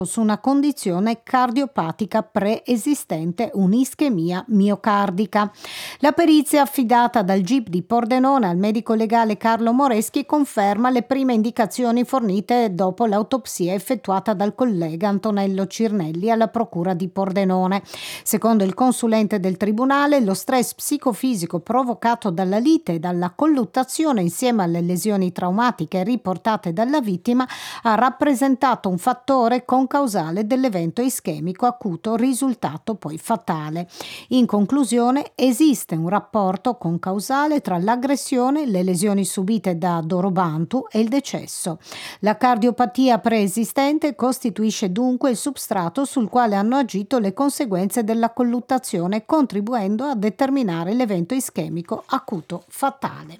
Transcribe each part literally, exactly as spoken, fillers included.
su una condizione cardiopatica preesistente, un'ischemia miocardica. La perizia affidata dal G I P di Pordenone al medico legale Carlo Moreschi conferma le prime indicazioni fornite dopo l'autopsia effettuata dal collega Antonello Cirnelli alla procura di Pordenone. Secondo il consulente del tribunale, lo stress psicofisico provocato dalla lite e dalla colluttazione insieme alle lesioni traumatiche riportate dalla vittima ha rappresentato un fattore concausale dell'evento ischemico acuto risultato poi fatale. In conclusione, esiste un rapporto concausale tra l'aggressione, le lesioni subite da Dorobantu e il decesso. La cardiopatia preesistente costituisce dunque il substrato sul quale hanno agito le conseguenze della colluttazione, contribuendo a determinare l'evento ischemico acuto fatale.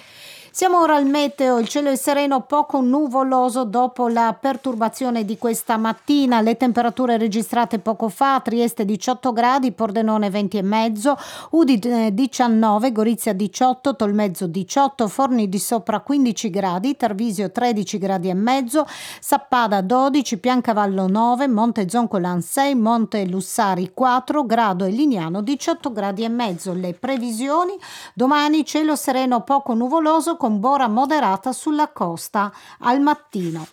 Siamo ora al meteo, il cielo è sereno, poco nuvoloso dopo la perturbazione di questa mattina. Le temperature registrate poco fa: Trieste diciotto gradi, Pordenone venti e mezzo, Udine diciannove, Gorizia diciotto, Tolmezzo diciotto, Forni di Sopra quindici gradi, Tarvisio tredici gradi e mezzo, Sappada dodici, Piancavallo nove, Monte Zoncolan sei, Monte Lussari quattro, Grado e Lignano diciotto gradi e mezzo. Le previsioni: domani cielo sereno, poco nuvoloso con bora moderata sulla costa al mattino.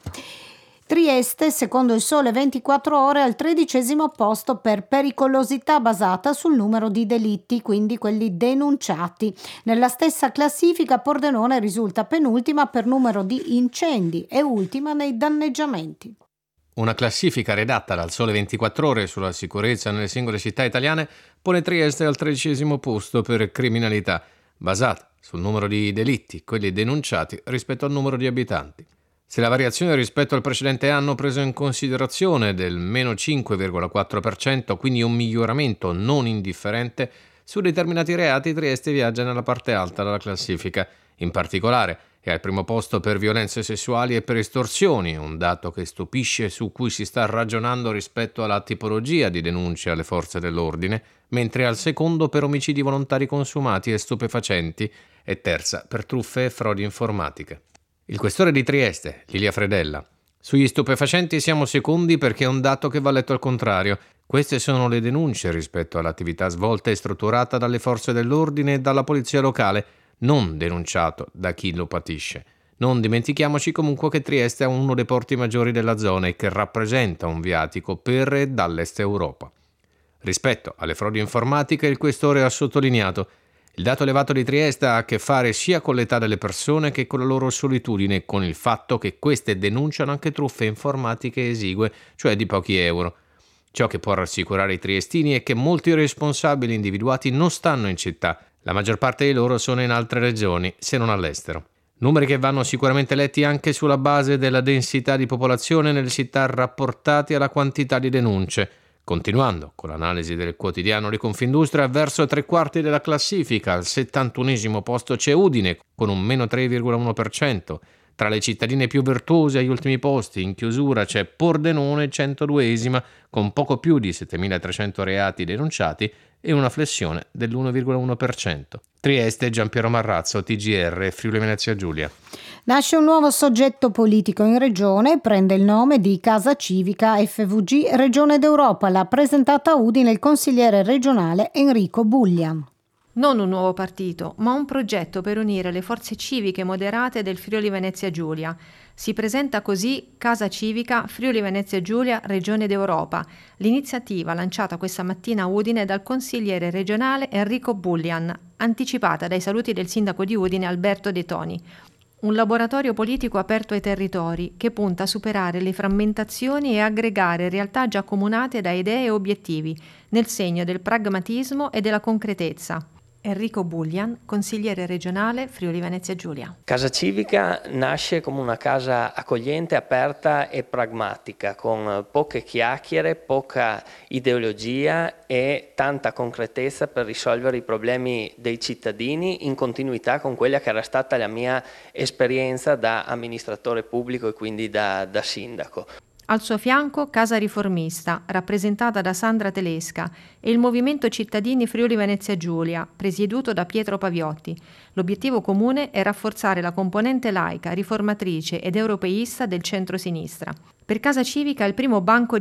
Trieste, secondo il Sole ventiquattro Ore, al tredicesimo posto per pericolosità basata sul numero di delitti, quindi quelli denunciati. Nella stessa classifica Pordenone risulta penultima per numero di incendi e ultima nei danneggiamenti. Una classifica redatta dal Sole ventiquattro Ore sulla sicurezza nelle singole città italiane pone Trieste al tredicesimo posto per criminalità, basata sul numero di delitti, quelli denunciati rispetto al numero di abitanti. Se la variazione rispetto al precedente anno preso in considerazione del meno cinque virgola quattro per cento, quindi un miglioramento non indifferente, su determinati reati Trieste viaggia nella parte alta della classifica. In particolare è al primo posto per violenze sessuali e per estorsioni, un dato che stupisce, su cui si sta ragionando rispetto alla tipologia di denunce alle forze dell'ordine, mentre al secondo per omicidi volontari consumati e stupefacenti e terza per truffe e frodi informatiche. Il questore di Trieste, Lilia Fredella: sugli stupefacenti siamo secondi perché è un dato che va letto al contrario. Queste sono le denunce rispetto all'attività svolta e strutturata dalle forze dell'ordine e dalla polizia locale, non denunciato da chi lo patisce. Non dimentichiamoci comunque che Trieste è uno dei porti maggiori della zona e che rappresenta un viatico per e dall'est Europa. Rispetto alle frodi informatiche, il questore ha sottolineato: il dato elevato di Trieste ha a che fare sia con l'età delle persone che con la loro solitudine e con il fatto che queste denunciano anche truffe informatiche esigue, cioè di pochi euro. Ciò che può rassicurare i triestini è che molti responsabili individuati non stanno in città. La maggior parte di loro sono in altre regioni, se non all'estero. Numeri che vanno sicuramente letti anche sulla base della densità di popolazione nelle città rapportati alla quantità di denunce. Continuando con l'analisi del quotidiano di Confindustria, verso tre quarti della classifica, al settantunesimo posto c'è Udine con un meno tre virgola uno per cento. Tra le cittadine più virtuose agli ultimi posti, in chiusura, c'è Pordenone, centoduesima, con poco più di settemilatrecento reati denunciati e una flessione dell'uno virgola uno per cento. Trieste, Giampiero Marrazzo, T G R, Friuli Venezia Giulia. Nasce un nuovo soggetto politico in regione, prende il nome di Casa Civica F V G Regione d'Europa. L'ha presentata a Udine il consigliere regionale Enrico Bullian. Non un nuovo partito, ma un progetto per unire le forze civiche moderate del Friuli Venezia Giulia. Si presenta così Casa Civica Friuli Venezia Giulia Regione d'Europa, l'iniziativa lanciata questa mattina a Udine dal consigliere regionale Enrico Bullian, anticipata dai saluti del sindaco di Udine Alberto De Toni. Un laboratorio politico aperto ai territori che punta a superare le frammentazioni e aggregare realtà già accomunate da idee e obiettivi, nel segno del pragmatismo e della concretezza. Enrico Bullian, consigliere regionale Friuli Venezia Giulia. Casa Civica nasce come una casa accogliente, aperta e pragmatica, con poche chiacchiere, poca ideologia e tanta concretezza per risolvere i problemi dei cittadini, in continuità con quella che era stata la mia esperienza da amministratore pubblico e quindi da, da sindaco. Al suo fianco Casa Riformista, rappresentata da Sandra Telesca, e il Movimento Cittadini Friuli Venezia Giulia, presieduto da Pietro Paviotti. L'obiettivo comune è rafforzare la componente laica, riformatrice ed europeista del centro-sinistra. Per Casa Civica il primo banco di